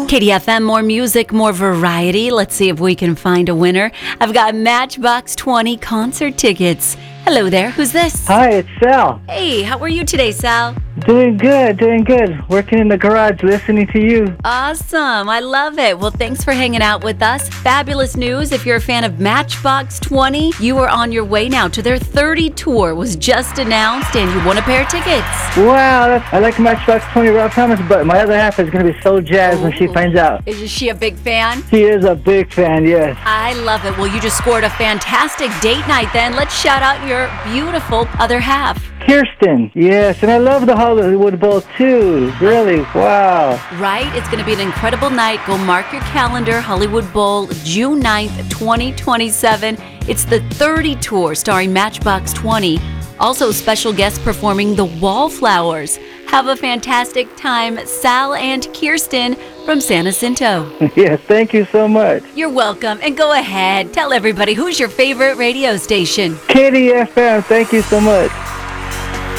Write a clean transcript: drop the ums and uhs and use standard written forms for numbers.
KDFM, more music, more variety. Let's see if we can find a winner. I've got Matchbox 20 concert tickets. Hello there, who's this? Hi, it's Sal. Hey, how are you today, Sal? Doing good. Working in the garage, listening to you. Awesome, I love it. Well, thanks for hanging out with us. Fabulous news. If you're a fan of Matchbox 20, you are on your way now to their 30 tour. Was just announced and you won a pair of tickets. Wow, I like Matchbox 20, Rob Thomas, but my other half is going to be so jazzed when she finds out. Is she a big fan? She is a big fan, yes. I love it. Well, you just scored a fantastic date night then. Let's shout out your beautiful other half. Kirsten, yes, and I love the Hollywood Bowl too. Really, wow. Right? It's going to be an incredible night. Go mark your calendar. Hollywood Bowl, June 9th, 2027. It's the 30 tour starring Matchbox 20. Also, special guests performing the Wallflowers. Have a fantastic time, Sal and Kirsten from San Jacinto. Yes, thank you so much. You're welcome. And go ahead, tell everybody, who's your favorite radio station? KDFM, thank you so much.